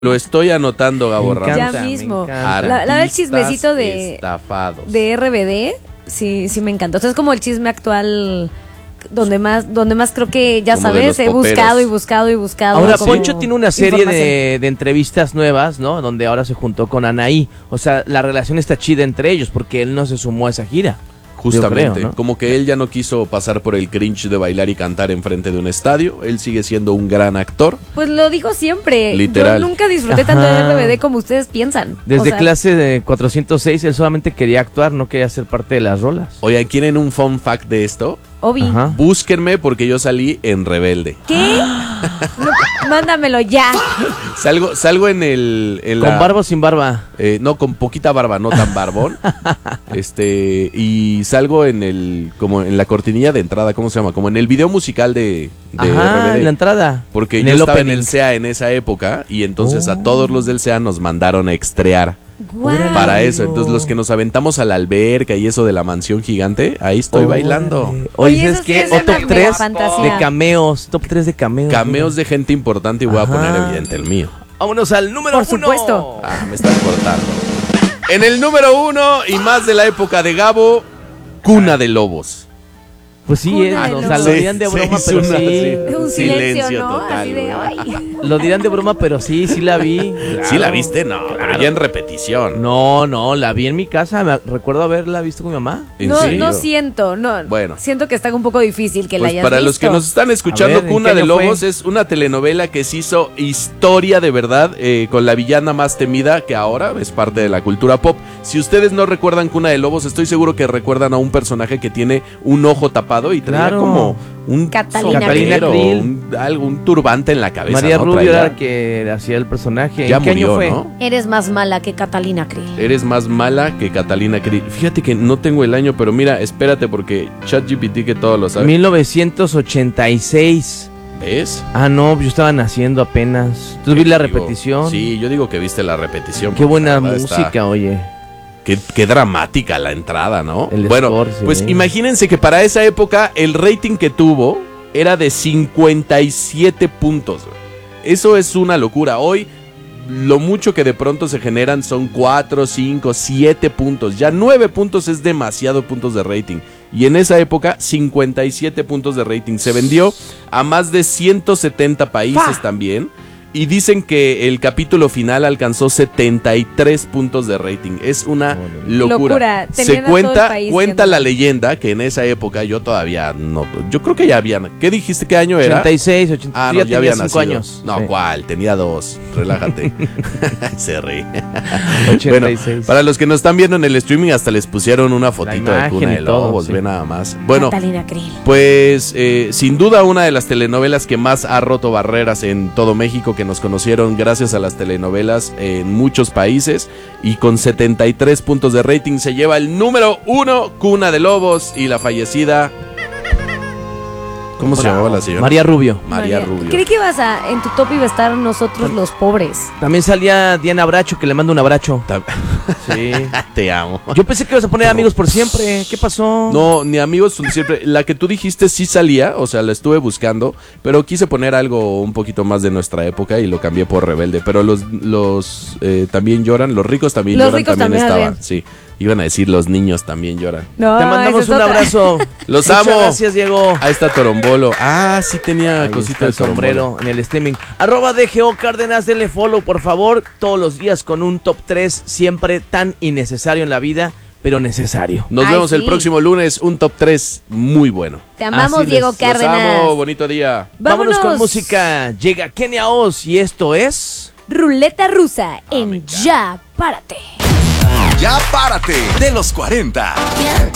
Lo estoy anotando, Gabo Ramos. Ya mismo. La Artistas verdad, el chismecito estafados. de RBD, sí me encantó. O sea, es como el chisme actual donde más creo que, ya Como de sabes, los he buscado poperos. y buscado y buscado. Ahora como Poncho tiene una serie información. de entrevistas nuevas, ¿no? Donde ahora se juntó con Anaí. O sea, la relación está chida entre ellos porque él no se sumó a esa gira. Justamente, Yo creo, ¿no? como que él ya no quiso pasar por el cringe de bailar y cantar enfrente de un estadio. Él sigue siendo un gran actor. Pues lo dijo siempre. Literal. Yo nunca disfruté tanto de Ajá. RBD como ustedes piensan. Desde O sea, clase de 406 él solamente quería actuar, no quería ser parte de las rolas. Oigan, ¿quieren un fun fact de esto? Obi. Ajá. Búsquenme porque yo salí en Rebelde. ¿Qué? No, mándamelo ya. Salgo en ¿Con barba o sin barba? No, con poquita barba, no tan barbón. Y salgo como en la cortinilla de entrada, ¿cómo se llama? Como en el video musical de Ajá, RBD. en la entrada. Porque En yo el estaba en opening. el CEA en esa época y entonces a todos los del CEA nos mandaron a estrear Guau. para eso. Entonces los que nos aventamos a la alberca y eso de la mansión gigante, ahí estoy bailando. Oye, Oye, eso ¿sabes sí qué? es O una top mega 3 fantasía. de cameos. Top 3 de cameos. Cameos de gente importante y voy a Ajá. poner evidente el mío. Vámonos al número Por 1. supuesto. Me están cortando. En el número 1 y más de la época de Gabo, Cuna de Lobos. Pues sí, Cuna de o sea, Lobos. lo dirán de broma, hizo pero una- sí. Un silencio, Silencio ¿no? total, Así de, güey. ay. Lo dirán de broma, pero sí la vi. ¿Sí la viste? No, pero ya en repetición. No, la vi en mi casa. Recuerdo haberla visto con mi mamá. ¿En No, serio? no siento, no. Bueno. Siento que está un poco difícil que la Pues hayas para visto. los que nos están escuchando, A ver, ¿en Cuna qué de año Lobos fue? es una telenovela que se hizo historia de verdad, con la villana más temida que ahora es parte de la cultura pop. Si ustedes no recuerdan Cuna de Lobos, estoy seguro que recuerdan a un personaje que tiene un ojo tapado y traía Claro. como un Catalina sombrero, Krill. un turbante en la cabeza. María ¿no? Rubio Traía. era la que hacía el personaje. Ya ¿En qué murió, año fue? ¿no? Eres más mala que Catalina Krill. Eres más mala que Catalina Krill. Fíjate que no tengo el año, pero mira, espérate porque ChatGPT que todo lo sabe. 1986. ¿Ves? Ah, no, yo estaba naciendo apenas. ¿Tú vi la Digo, repetición? Sí, yo digo que viste la repetición. Qué porque buena la verdad música, está- oye. Qué dramática la entrada, ¿no? El Bueno, score, sí. pues imagínense que para esa época el rating que tuvo era de 57 puntos. Güey. Eso es una locura. Hoy lo mucho que de pronto se generan son 4, 5, 7 puntos. Ya 9 puntos es demasiado puntos de rating. Y en esa época 57 puntos de rating. Se vendió a más de 170 países también. Y dicen que el capítulo final alcanzó 73 puntos de rating. Es una locura. Locura. Se Tenían a todo el país cuenta viendo. la leyenda que en esa época yo todavía no. Yo creo que ya habían. ¿Qué dijiste? ¿Qué año era? 86, 86. Ah, Tú no, ya ya había tenías 5 nacido. años. No, Sí. ¿cuál? Tenía 2. Relájate. Se ríe. 86. Bueno, para los que nos están viendo en el streaming, hasta les pusieron una fotito de imagen Cuna y de todo, Lobos. sí. Ve nada más. Bueno, Catalina Krill. pues sin duda una de las telenovelas que más ha roto barreras en todo México, que nos conocieron gracias a las telenovelas en muchos países, y con 73 puntos de rating se lleva el número 1, Cuna de Lobos, y la fallecida... ¿Cómo se llamaba la señora? María Rubio. María Rubio. Creí que en tu top iba a estar nosotros los pobres. También salía Diana Bracho, que le mando un abrazo. Sí. Te amo. Yo pensé que ibas a poner Amigos por Siempre. ¿Qué pasó? No, ni Amigos por Siempre. La que tú dijiste sí salía, o sea, la estuve buscando, pero quise poner algo un poquito más de nuestra época y lo cambié por Rebelde. Pero los también lloran, los ricos también Los lloran, ricos también también, estaban. Sí, iban a decir los niños también lloran. No, Te mandamos esa es un otra. abrazo. Los Muchas amo. gracias, Diego. Ahí está Torombolo. Ah, sí tenía Ahí cosita está de el sombrero sombrero. en el streaming. @DGO Cárdenas, denle follow, por favor. Todos los días con un top 3, siempre tan innecesario en la vida, pero necesario. Nos Ay, vemos el sí. próximo lunes, un top 3 muy bueno. Te amamos, Así Diego les- Los Cárdenas. amo, bonito día. Vámonos con Vámonos. música. Llega Kenia Oz y esto es... Ruleta rusa me en encanta. Ya Párate. Ya párate de los 40.